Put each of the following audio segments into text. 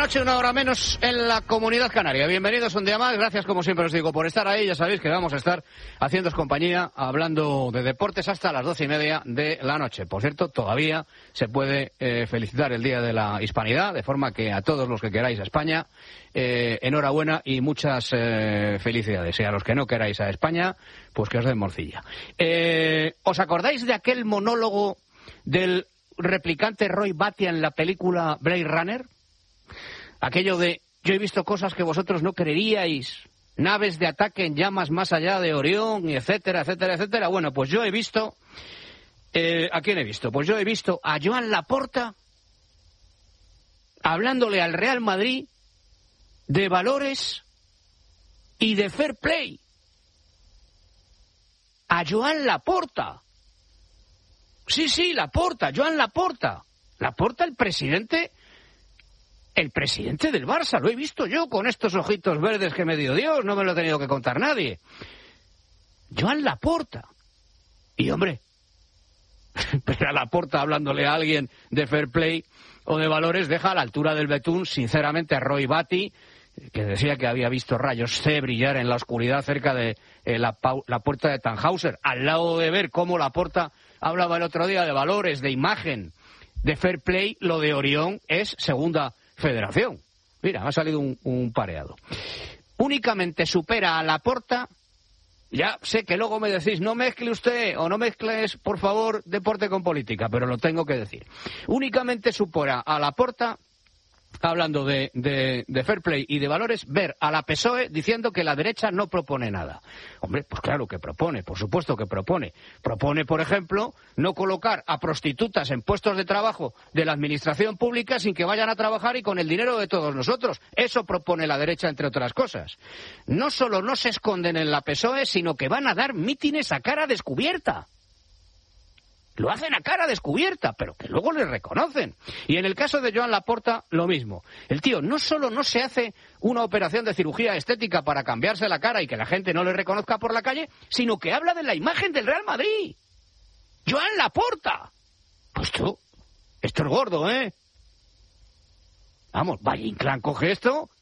noche, una hora menos en la Comunidad Canaria. Bienvenidos un día más. Gracias, como siempre os digo, por estar ahí. Ya sabéis que vamos a estar haciéndoos compañía, hablando de deportes hasta las 12:30 de la noche. Por cierto, todavía se puede felicitar el Día de la Hispanidad, de forma que a todos los que queráis a España, enhorabuena y muchas felicidades. Y a los que no queráis a España, pues que os den morcilla. ¿Os acordáis de aquel monólogo del replicante Roy Batty en la película Blade Runner? Aquello de: yo he visto cosas que vosotros no creeríais, naves de ataque en llamas más allá de Orión, etcétera, etcétera, etcétera. Bueno, pues yo he visto... ¿a quién he visto? Pues yo he visto a Joan Laporta hablándole al Real Madrid de valores y de fair play. A Joan Laporta. Sí, Laporta, Joan Laporta. Laporta, el presidente del Barça. Lo he visto yo con estos ojitos verdes que me dio Dios. No me lo ha tenido que contar nadie. Joan Laporta. Y hombre, pero a Laporta hablándole a alguien de fair play o de valores deja a la altura del betún, sinceramente, a Roy Batty, que decía que había visto rayos C brillar en la oscuridad cerca de la puerta de Tannhäuser, al lado de ver cómo Laporta hablaba el otro día de valores, de imagen, de fair play. Lo de Orión es segunda federación. Mira, me ha salido un pareado. Únicamente supera a Laporta. Ya sé que luego me decís: no mezcle usted, o no mezcles, por favor, deporte con política, pero lo tengo que decir. Únicamente supera a Laporta, hablando de fair play y de valores, ver a la PSOE diciendo que la derecha no propone nada. Hombre, pues claro que propone, por supuesto que propone. Propone, por ejemplo, no colocar a prostitutas en puestos de trabajo de la administración pública sin que vayan a trabajar y con el dinero de todos nosotros. Eso propone la derecha, entre otras cosas. No solo no se esconden en la PSOE, sino que van a dar mítines a cara descubierta. Lo hacen a cara descubierta, pero que luego les reconocen. Y en el caso de Joan Laporta, lo mismo. El tío no solo no se hace una operación de cirugía estética para cambiarse la cara y que la gente no le reconozca por la calle, sino que habla de la imagen del Real Madrid. Joan Laporta. Pues tú, esto es gordo, ¿eh? Vamos, Valle Inclán coge esto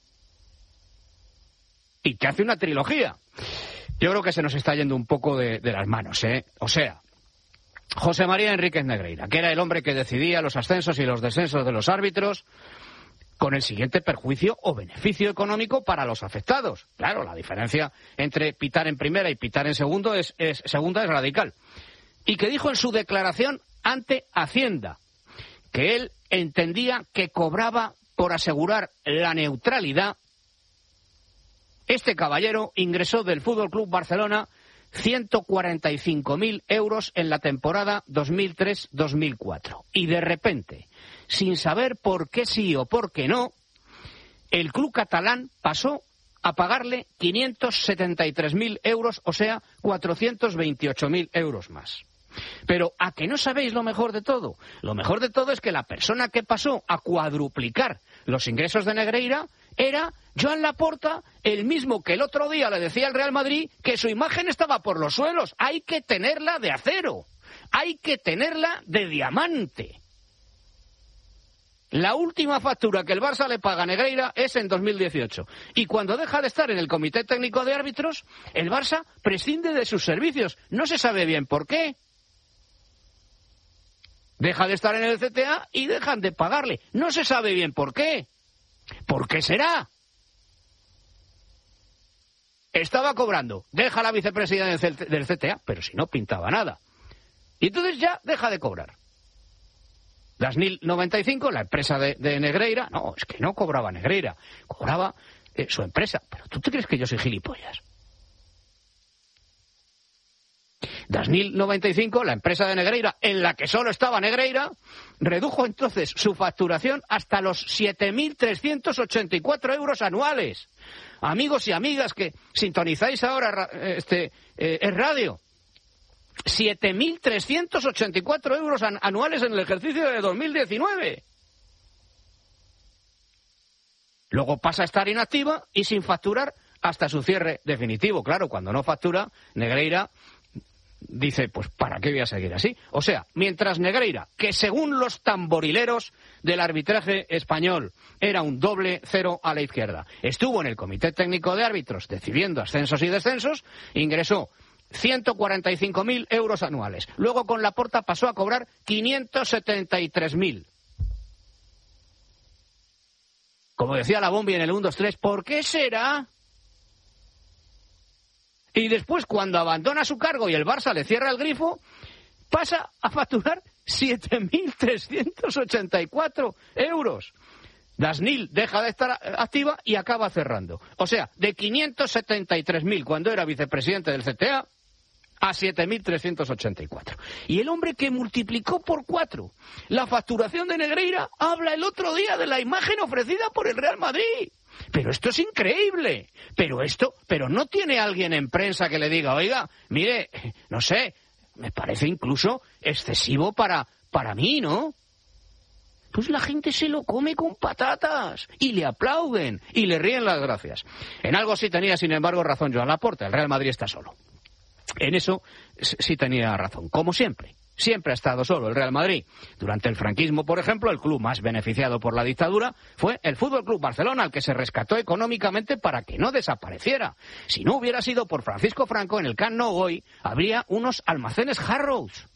y te hace una trilogía. Yo creo que se nos está yendo un poco de las manos, ¿eh? O sea, José María Enríquez Negreira, que era el hombre que decidía los ascensos y los descensos de los árbitros, con el siguiente perjuicio o beneficio económico para los afectados. Claro, la diferencia entre pitar en primera y pitar en segunda es radical. Y que dijo en su declaración ante Hacienda que él entendía que cobraba por asegurar la neutralidad. Este caballero ingresó del Fútbol Club Barcelona 145.000 euros en la temporada 2003-2004. Y de repente, sin saber por qué sí o por qué no, el club catalán pasó a pagarle 573.000 euros, o sea, 428.000 euros más. Pero ¿a que no sabéis lo mejor de todo? Lo mejor de todo es que la persona que pasó a cuadruplicar los ingresos de Negreira era Joan Laporta, el mismo que el otro día le decía al Real Madrid que su imagen estaba por los suelos. Hay que tenerla de acero, hay que tenerla de diamante. La última factura que el Barça le paga a Negreira es en 2018. Y cuando deja de estar en el Comité Técnico de Árbitros, el Barça prescinde de sus servicios. No se sabe bien por qué. Deja de estar en el CTA y dejan de pagarle. No se sabe bien por qué. ¿Por qué será? Estaba cobrando. Deja la vicepresidencia del CTA, pero si no pintaba nada. Y entonces ya deja de cobrar. Dasnil 95, la empresa de Negreira, no, es que no cobraba Negreira, cobraba su empresa. Pero ¿tú te crees que yo soy gilipollas? Dasnil 95, la empresa de Negreira, en la que solo estaba Negreira, redujo entonces su facturación hasta los 7.384 euros anuales. Amigos y amigas que sintonizáis ahora es radio, 7.384 euros anuales en el ejercicio de 2019. Luego pasa a estar inactiva y sin facturar hasta su cierre definitivo. Claro, cuando no factura, Negreira dice, pues ¿para qué voy a seguir así? O sea, mientras Negreira, que según los tamborileros del arbitraje español era un doble cero a la izquierda, estuvo en el Comité Técnico de Árbitros decidiendo ascensos y descensos, ingresó 145.000 euros anuales. Luego con Laporta pasó a cobrar 573.000. Como decía la Bombi en el 1, 2, 3, ¿por qué será? Y después, cuando abandona su cargo y el Barça le cierra el grifo, pasa a facturar 7.384 euros. Dasnil deja de estar activa y acaba cerrando. O sea, de 573.000 cuando era vicepresidente del CTA a 7.384. Y el hombre que multiplicó por 4 la facturación de Negreira habla el otro día de la imagen ofrecida por el Real Madrid. Pero esto es increíble. Pero no tiene alguien en prensa que le diga, oiga, mire, no sé, me parece incluso excesivo para mí, ¿no? Pues la gente se lo come con patatas y le aplauden y le ríen las gracias. En algo sí tenía, sin embargo, razón Joan Laporta. El Real Madrid está solo. En eso sí tenía razón, como siempre. Siempre ha estado solo el Real Madrid. Durante el franquismo, por ejemplo, el club más beneficiado por la dictadura fue el Fútbol Club Barcelona, al que se rescató económicamente para que no desapareciera. Si no hubiera sido por Francisco Franco, en el Camp Nou hoy habría unos almacenes Harrods.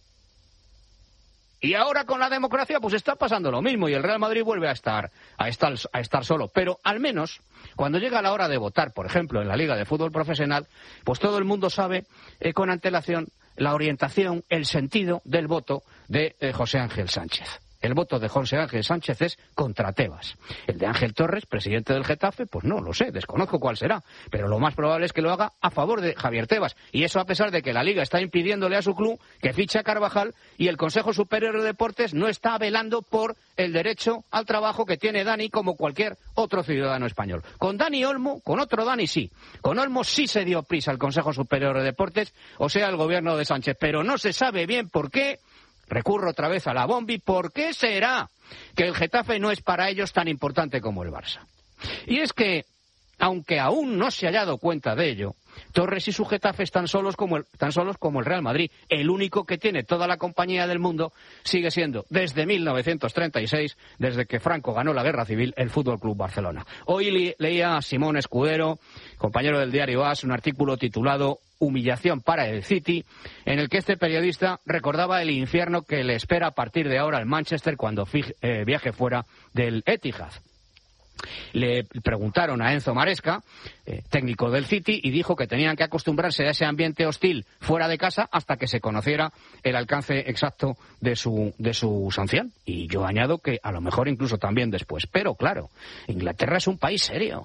Y ahora con la democracia pues está pasando lo mismo y el Real Madrid vuelve a estar solo. Pero al menos cuando llega la hora de votar, por ejemplo, en la Liga de Fútbol Profesional, pues todo el mundo sabe con antelación la orientación, el sentido del voto de José Ángel Sánchez. El voto de José Ángel Sánchez es contra Tebas. El de Ángel Torres, presidente del Getafe, pues no lo sé, desconozco cuál será. Pero lo más probable es que lo haga a favor de Javier Tebas. Y eso a pesar de que la Liga está impidiéndole a su club que fiche a Carvajal y el Consejo Superior de Deportes no está velando por el derecho al trabajo que tiene Dani como cualquier otro ciudadano español. Con Dani Olmo, con otro Dani sí. Con Olmo sí se dio prisa al Consejo Superior de Deportes, o sea, el gobierno de Sánchez. Pero no se sabe bien por qué. Recurro otra vez a la Bombi. ¿Por qué será que el Getafe no es para ellos tan importante como el Barça? Y es que, aunque aún no se haya dado cuenta de ello, Torres y su Getafe están solos como el Real Madrid. El único que tiene toda la compañía del mundo sigue siendo, desde 1936, desde que Franco ganó la Guerra Civil, el Fútbol Club Barcelona. Hoy leía a Simón Escudero, compañero del diario AS, un artículo titulado Humillación para el City, en el que este periodista recordaba el infierno que le espera a partir de ahora al Manchester cuando viaje fuera del Etihad. Le preguntaron a Enzo Maresca, técnico del City, y dijo que tenían que acostumbrarse a ese ambiente hostil fuera de casa hasta que se conociera el alcance exacto de su sanción. Y yo añado que a lo mejor incluso también después. Pero claro, Inglaterra es un país serio.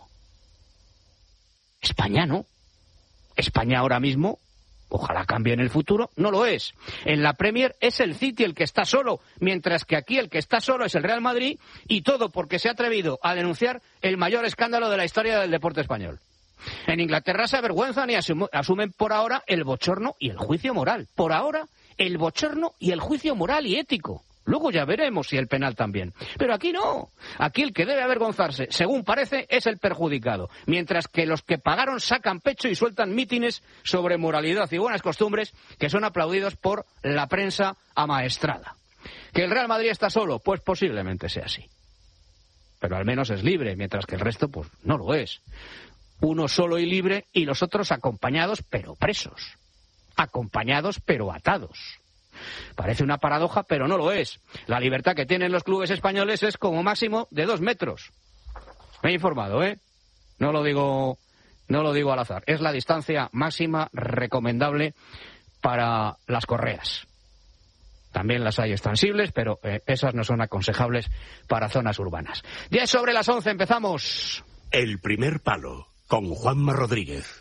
España no. España ahora mismo, ojalá cambie en el futuro, no lo es. En la Premier es el City el que está solo, mientras que aquí el que está solo es el Real Madrid, y todo porque se ha atrevido a denunciar el mayor escándalo de la historia del deporte español. En Inglaterra se avergüenzan y asumen por ahora el bochorno y el juicio moral. Por ahora, el bochorno y el juicio moral y ético. Luego ya veremos si el penal también. Pero aquí no. Aquí el que debe avergonzarse, según parece, es el perjudicado. Mientras que los que pagaron sacan pecho y sueltan mítines sobre moralidad y buenas costumbres que son aplaudidos por la prensa amaestrada. ¿Que el Real Madrid está solo? Pues posiblemente sea así. Pero al menos es libre, mientras que el resto pues no lo es. Uno solo y libre y los otros acompañados pero presos. Acompañados pero atados. Parece una paradoja, pero no lo es. La libertad que tienen los clubes españoles es como máximo de 2 metros. Me he informado, ¿eh? No lo digo al azar. Es la distancia máxima recomendable para las correas. También las hay extensibles, pero esas no son aconsejables para zonas urbanas. 10 sobre las 11, empezamos. El primer palo, con Juanma Rodríguez.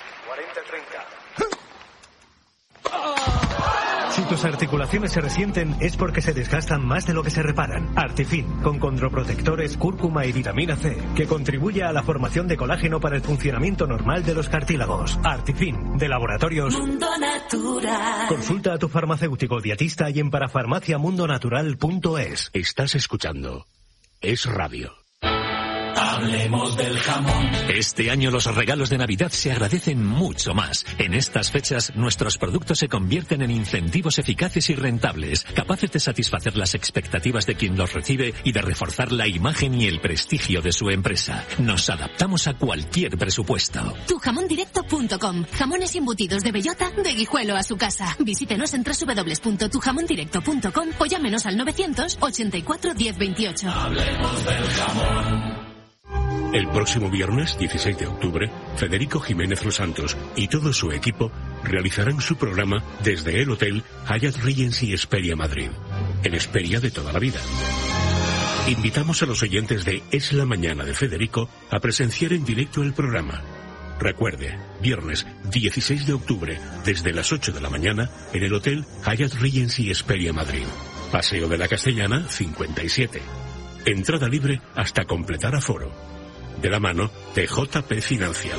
Si tus articulaciones se resienten es porque se desgastan más de lo que se reparan. Artifin, con condroprotectores, cúrcuma y vitamina C, que contribuye a la formación de colágeno para el funcionamiento normal de los cartílagos. Artifin, de Laboratorios Mundo Natural. Consulta a tu farmacéutico dietista y en parafarmaciamundonatural.es. Estás escuchando Es Radio. Hablemos del jamón. Este año los regalos de Navidad se agradecen mucho más. En estas fechas, nuestros productos se convierten en incentivos eficaces y rentables, capaces de satisfacer las expectativas de quien los recibe y de reforzar la imagen y el prestigio de su empresa. Nos adaptamos a cualquier presupuesto. Tujamondirecto.com. Jamones embutidos de bellota de Guijuelo a su casa. Visítenos en www.tujamondirecto.com o llámenos al 984 1028. Hablemos del jamón. El próximo viernes, 16 de octubre, Federico Jiménez Los Santos y todo su equipo realizarán su programa desde el Hotel Hyatt Regency Hesperia Madrid, en Hesperia de toda la vida. Invitamos a los oyentes de Es la Mañana de Federico a presenciar en directo el programa. Recuerde, viernes 16 de octubre, desde las 8 de la mañana, en el Hotel Hyatt Regency Hesperia Madrid. Paseo de la Castellana, 57. Entrada libre hasta completar aforo. De la mano de JP Financial.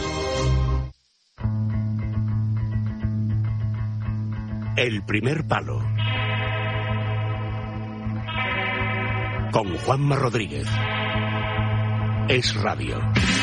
El primer palo. Con Juanma Rodríguez. Es Radio.